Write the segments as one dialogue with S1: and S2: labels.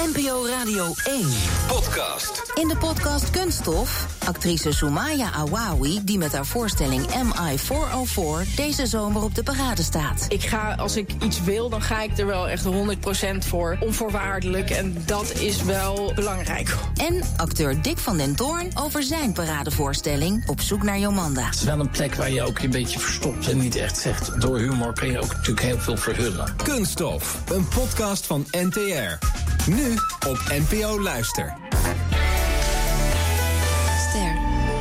S1: NPO Radio 1.
S2: Podcast.
S1: In de podcast Kunststof, actrice Soumaya Awawi, die met haar voorstelling MI 404 deze zomer op de parade staat.
S3: Als ik iets wil, dan ga ik er wel echt 100% voor. Onvoorwaardelijk. En dat is wel belangrijk.
S1: En acteur Dick van den Toorn over zijn paradevoorstelling Op zoek naar Jomanda.
S4: Het is wel een plek waar je ook een beetje verstopt en niet echt zegt. Door humor kun je ook natuurlijk heel veel verhullen.
S2: Kunststof, een podcast van NTR. Nu op NPO Luister.
S1: Ster.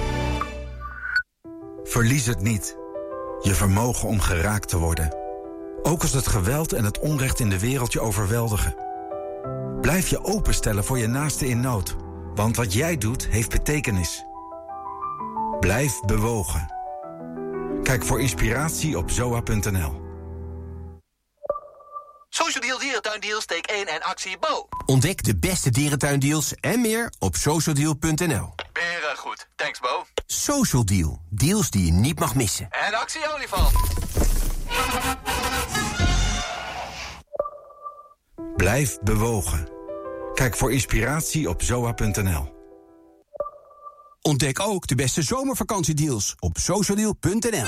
S5: Verlies het niet. Je vermogen om geraakt te worden. Ook als het geweld en het onrecht in de wereld je overweldigen. Blijf je openstellen voor je naaste in nood. Want wat jij doet, heeft betekenis. Blijf bewogen. Kijk voor inspiratie op zoa.nl.
S6: Social Deal Dierentuindeals, steek 1 en actie Bo.
S7: Ontdek de beste dierentuindeals en meer op socialdeal.nl.
S6: Goed, thanks Bo.
S7: Social Deal, deals die je niet mag missen.
S6: En actie olifant.
S5: Blijf bewogen. Kijk voor inspiratie op zoa.nl.
S7: Ontdek ook de beste zomervakantiedeals op socialdeal.nl.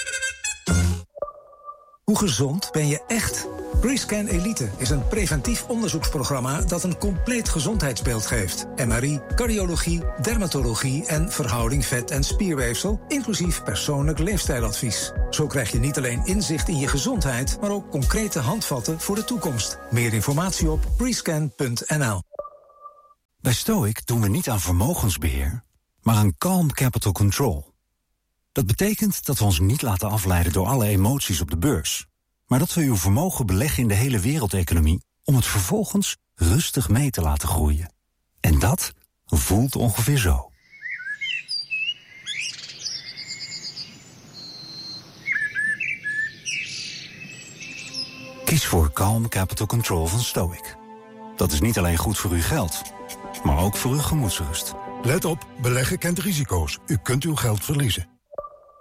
S8: Hoe gezond ben je echt? Rescan Elite is een preventief onderzoeksprogramma dat een compleet gezondheidsbeeld geeft. MRI, cardiologie, dermatologie en verhouding vet- en spierweefsel, inclusief persoonlijk leefstijladvies. Zo krijg je niet alleen inzicht in je gezondheid, maar ook concrete handvatten voor de toekomst. Meer informatie op rescan.nl.
S5: Bij Stoic doen we niet aan vermogensbeheer, maar aan calm capital control. Dat betekent dat we ons niet laten afleiden door alle emoties op de beurs, maar dat we uw vermogen beleggen in de hele wereldeconomie om het vervolgens rustig mee te laten groeien. En dat voelt ongeveer zo. Kies voor Calm Capital Control van Stoic. Dat is niet alleen goed voor uw geld, maar ook voor uw gemoedsrust.
S9: Let op, beleggen kent risico's. U kunt uw geld verliezen.